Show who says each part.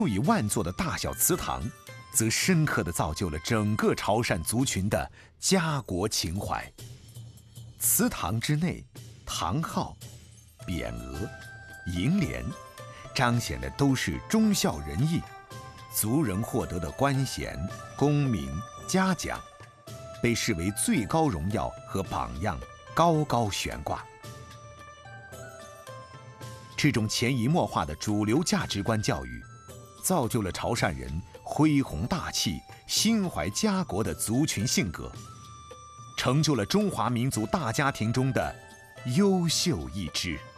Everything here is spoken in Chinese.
Speaker 1: 数以万座的大小祠堂，则深刻地造就了整个潮汕族群的家国情怀。祠堂之内，堂号、匾额、楹联，彰显的都是忠孝仁义，族人获得的官衔、功名、嘉奖，被视为最高荣耀和榜样，高高悬挂。这种潜移默化的主流价值观教育，造就了潮汕人恢宏大气、心怀家国的族群性格，成就了中华民族大家庭中的优秀一支。